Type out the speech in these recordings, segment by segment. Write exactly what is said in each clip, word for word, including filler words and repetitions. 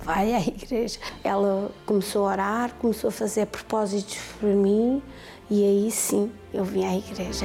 vai à igreja. Ela começou a orar, começou a fazer propósitos por mim e aí sim eu vim à igreja.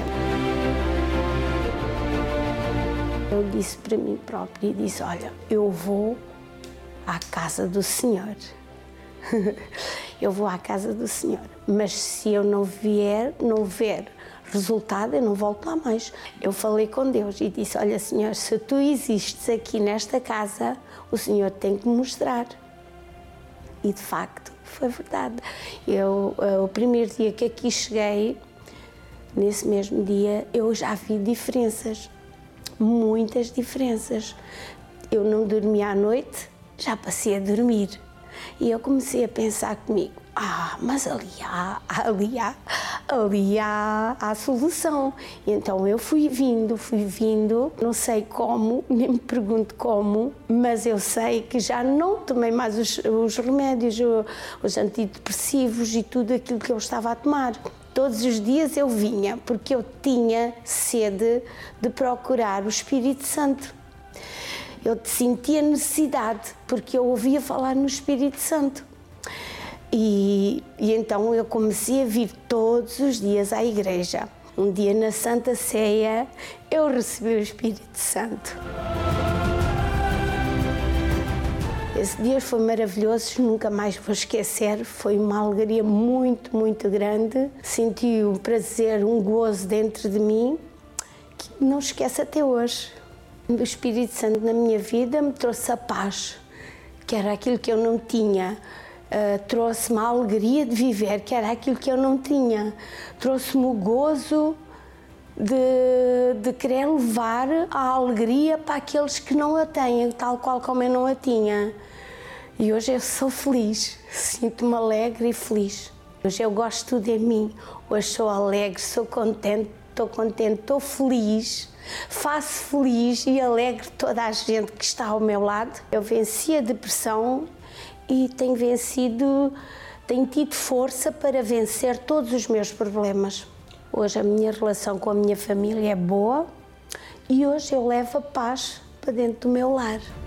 Eu disse para mim própria e disse, olha, eu vou à casa do Senhor. Eu vou à casa do Senhor, mas se eu não vier, não ver resultado, eu não volto lá mais. Eu falei com Deus e disse, olha Senhor, se tu existes aqui nesta casa, o Senhor tem que mostrar. E de facto, foi verdade. Eu, o primeiro dia que aqui cheguei, nesse mesmo dia, eu já vi diferenças, muitas diferenças. Eu não dormia à noite, já passei a dormir. E eu comecei a pensar comigo, ah, mas ali há, ali há, ali há, há solução. E então eu fui vindo, fui vindo, não sei como, nem me pergunto como, mas eu sei que já não tomei mais os, os remédios, os antidepressivos e tudo aquilo que eu estava a tomar. Todos os dias eu vinha, porque eu tinha sede de procurar o Espírito Santo. Eu sentia necessidade, porque eu ouvia falar no Espírito Santo. E, e então eu comecei a vir todos os dias à igreja. Um dia na Santa Ceia, eu recebi o Espírito Santo. Esse dia foi maravilhoso, nunca mais vou esquecer. Foi uma alegria muito, muito grande. Senti um prazer, um gozo dentro de mim, que não esqueço até hoje. O Espírito Santo na minha vida me trouxe a paz, que era aquilo que eu não tinha. Uh, trouxe-me a alegria de viver, que era aquilo que eu não tinha. Trouxe-me o gozo de, de querer levar a alegria para aqueles que não a têm, tal qual como eu não a tinha. E hoje eu sou feliz, sinto-me alegre e feliz. Hoje eu gosto tudo em mim, hoje sou alegre, sou contente, estou contente, estou feliz. Faço feliz e alegre toda a gente que está ao meu lado. Eu venci a depressão e tenho vencido, tenho tido força para vencer todos os meus problemas. Hoje a minha relação com a minha família é boa e hoje eu levo a paz para dentro do meu lar.